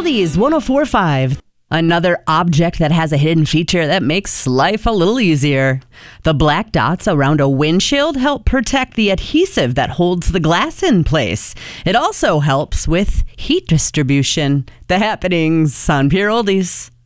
Oldies 104.5. Another object that has a hidden feature that makes life a little easier. The black dots around a windshield help protect the adhesive that holds the glass in place. It also helps with heat distribution. The happenings on Pure Oldies.